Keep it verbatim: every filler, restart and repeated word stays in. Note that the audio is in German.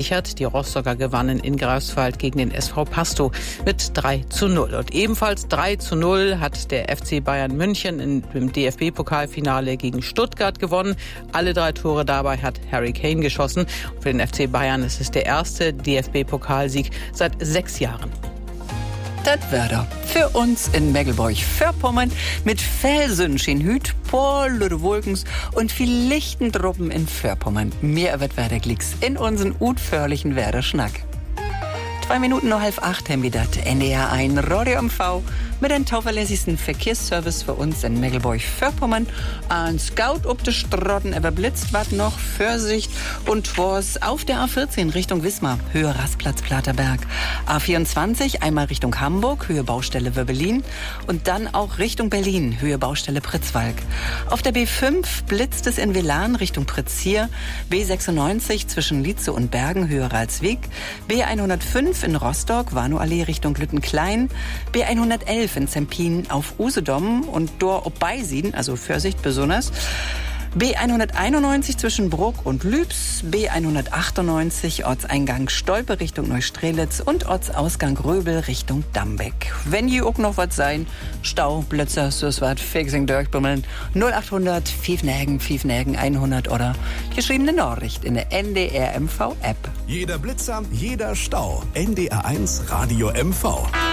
gesichert. Die Rostocker gewannen in Greifswald gegen den S V Pastow mit drei zu null. Und ebenfalls drei zu null hat der F C Bayern München im D F B-Pokalfinale gegen Stuttgart gewonnen. Alle drei Tore dabei hat Harry Kane geschossen. Und für den F C Bayern ist es der erste D F B-Pokalsieg seit sechs Jahren. Das Werder für uns in Mecklenburg-Vorpommern mit Felsenchen Hüt, Pollere Wolkens und viel lichten Truppen in Vorpommern. Mehr wird Werder Glicks in unseren utförlichen Werder Schnack. Zwei Minuten noch halb acht haben wir das N D R eins Radio M V mit dem zuverlässigsten Verkehrsservice für uns in Mecklenburg-Vorpommern. Ein Scout ob de Strotten überblitzt wat noch Vorsicht und was auf der A vierzehn Richtung Wismar, Höhe Rastplatz Platerberg. A vierundzwanzig einmal Richtung Hamburg, Höhe Baustelle Wöbbelin und dann auch Richtung Berlin, Höhe Baustelle Pritzwalk. Auf der B fünf blitzt es in Velan Richtung Pritzhier, B sechsundneunzig zwischen Lietze und Bergen, Höhe Ralsweg, B hundertfünf in Rostock, Warnow-Allee Richtung Lüttenklein, B hundertelf in Zempin auf Usedom und Dor ob Beisien, also Vorsicht besonders. B hunderteinundneunzig zwischen Bruck und Lübs, B hundertachtundneunzig Ortseingang Stolpe Richtung Neustrelitz und Ortsausgang Röbel Richtung Dambeck. Wenn je auch noch was sein, Stau, Blitzer, Süßwart, Fixing, Durchbummeln, null achthundert, Pfiefnägen, Pfiefnägen hundert oder geschriebene Nachricht in der N D R M V App. Jeder Blitzer, jeder Stau. N D R eins Radio M V.